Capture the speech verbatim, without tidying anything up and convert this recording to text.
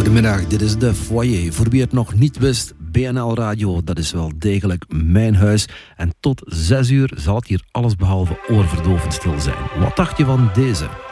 Goedemiddag, dit is de Foyer. Voor wie het nog niet wist, B N L Radio, dat is wel degelijk mijn huis. En tot zes uur zal het hier allesbehalve oorverdovend stil zijn. Wat dacht je van deze?